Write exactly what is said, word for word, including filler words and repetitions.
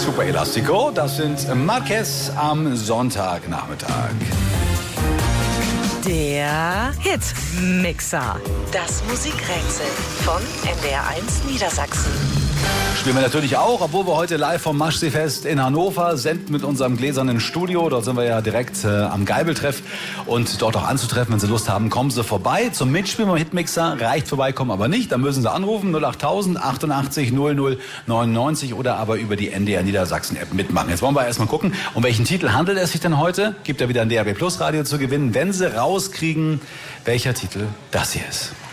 Super Elastico, das sind Marquez am Sonntagnachmittag. Der Hitmixer. Das Musikrätsel von N D R eins Niedersachsen. Spielen wir natürlich auch, obwohl wir heute live vom Maschseefest in Hannover senden mit unserem gläsernen Studio. Dort sind wir ja direkt äh, am Geibeltreff und dort auch anzutreffen. Wenn Sie Lust haben, kommen Sie vorbei zum Mitspielen beim Hitmixer. Reicht vorbeikommen aber nicht, dann müssen Sie anrufen null acht null null achtundachtzig null null neunundneunzig oder aber über die N D R Niedersachsen App mitmachen. Jetzt wollen wir erstmal gucken, um welchen Titel handelt es sich denn heute? Gibt ja wieder ein D R B Plus Radio zu gewinnen, wenn Sie rauskriegen, welcher Titel das hier ist.